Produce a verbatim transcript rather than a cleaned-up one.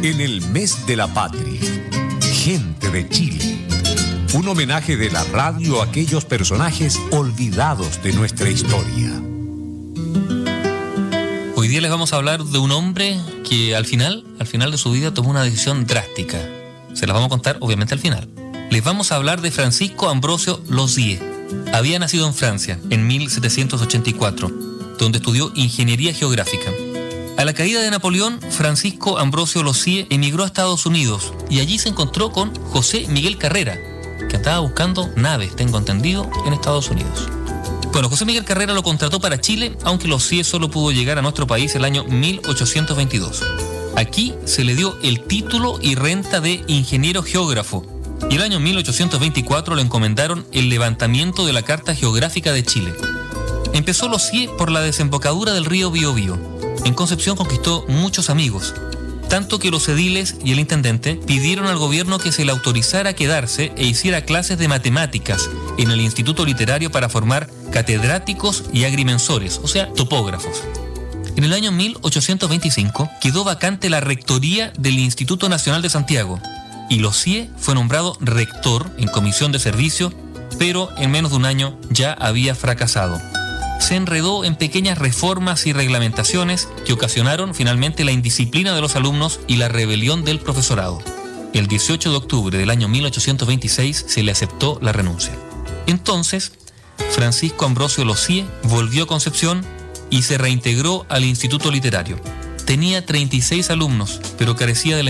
En el mes de la patria, gente de Chile. Un homenaje de la radio a aquellos personajes olvidados de nuestra historia. Hoy día les vamos a hablar de un hombre que al final, al final de su vida tomó una decisión drástica. Se las vamos a contar obviamente al final. Les vamos a hablar de Francisco Ambrosio Losieux. Había nacido en Francia en mil setecientos ochenta y cuatro, donde estudió ingeniería geográfica. A la caída de Napoleón, Francisco Ambrosio Losieux emigró a Estados Unidos y allí se encontró con José Miguel Carrera, que andaba buscando naves, tengo entendido, en Estados Unidos. Bueno, José Miguel Carrera lo contrató para Chile, aunque Losieux solo pudo llegar a nuestro país el año mil ochocientos veintidós. Aquí se le dio el título y renta de ingeniero geógrafo, y el año mil ochocientos veinticuatro le encomendaron el levantamiento de la Carta Geográfica de Chile. Empezó Losieux por la desembocadura del río Biobío. En Concepción conquistó muchos amigos, tanto que los ediles y el intendente pidieron al gobierno que se le autorizara a quedarse e hiciera clases de matemáticas en el Instituto Literario para formar catedráticos y agrimensores, o sea, topógrafos. En el año mil ochocientos veinticinco quedó vacante la rectoría del Instituto Nacional de Santiago y Losieux fue nombrado rector en comisión de servicio, pero en menos de un año ya había fracasado. Se enredó en pequeñas reformas y reglamentaciones que ocasionaron finalmente la indisciplina de los alumnos y la rebelión del profesorado. El dieciocho de octubre del año mil ochocientos veintiséis se le aceptó la renuncia. Entonces, Francisco Ambrosio Losieux volvió a Concepción y se reintegró al Instituto Literario. Tenía treinta y seis alumnos, pero carecía de la